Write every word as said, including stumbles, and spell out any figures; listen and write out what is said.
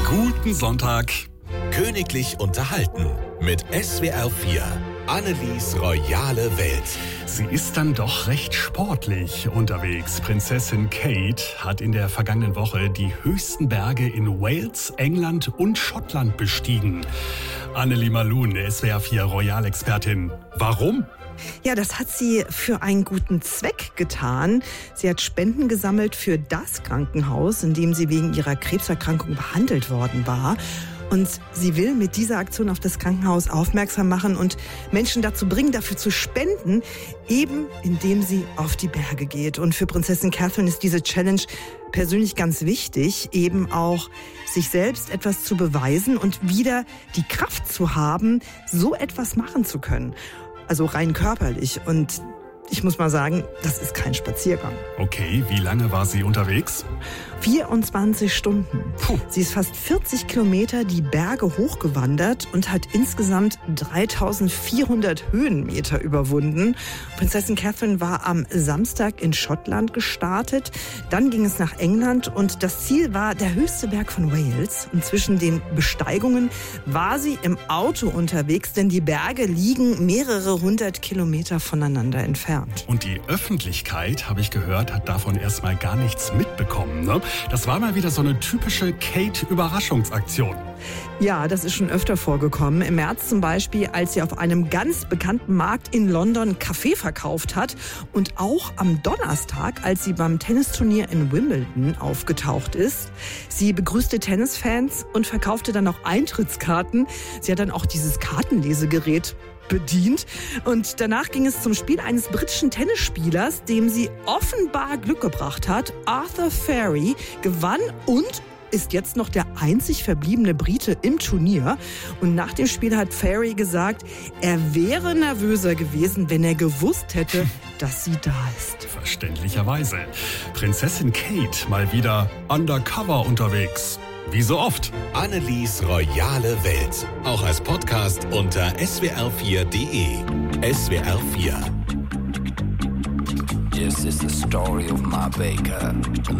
Guten Sonntag. Königlich unterhalten mit S W R vier. Annelies royale Welt. Sie ist dann doch recht sportlich unterwegs. Prinzessin Kate hat in der vergangenen Woche die höchsten Berge in Wales, England und Schottland bestiegen. Annelie Malun, S W R vier Royalexpertin. Warum? Ja, das hat sie für einen guten Zweck getan. Sie hat Spenden gesammelt für das Krankenhaus, in dem sie wegen ihrer Krebserkrankung behandelt worden war. Und sie will mit dieser Aktion auf das Krankenhaus aufmerksam machen und Menschen dazu bringen, dafür zu spenden, eben indem sie auf die Berge geht. Und für Prinzessin Catherine ist diese Challenge persönlich ganz wichtig, eben auch sich selbst etwas zu beweisen und wieder die Kraft zu haben, so etwas machen zu können. Also rein körperlich. Und ich muss mal sagen, das ist kein Spaziergang. Okay, wie lange war sie unterwegs? vierundzwanzig Stunden. Puh. Sie ist fast vierzig Kilometer die Berge hochgewandert und hat insgesamt dreitausendvierhundert Höhenmeter überwunden. Prinzessin Catherine war am Samstag in Schottland gestartet. Dann ging es nach England und das Ziel war der höchste Berg von Wales. Und zwischen den Besteigungen war sie im Auto unterwegs, denn die Berge liegen mehrere hundert Kilometer voneinander entfernt. Und die Öffentlichkeit, habe ich gehört, hat davon erstmal gar nichts mitbekommen, ne? Das war mal wieder so eine typische Kate-Überraschungsaktion. Ja, das ist schon öfter vorgekommen. Im März zum Beispiel, als sie auf einem ganz bekannten Markt in London Kaffee verkauft hat. Und auch am Donnerstag, als sie beim Tennisturnier in Wimbledon aufgetaucht ist. Sie begrüßte Tennisfans und verkaufte dann auch Eintrittskarten. Sie hat dann auch dieses Kartenlesegerät bedient. Und danach ging es zum Spiel eines britischen Tennisspielers, dem sie offenbar Glück gebracht hat. Arthur Furry gewann und ist jetzt noch der einzig verbliebene Brite im Turnier. Und nach dem Spiel hat Furry gesagt, er wäre nervöser gewesen, wenn er gewusst hätte, dass sie da ist. Verständlicherweise. Prinzessin Kate mal wieder undercover unterwegs. Wie so oft. Annelies royale Welt. Auch als Podcast unter S W R vier Punkt de. S W R vier. This is the story of my baker.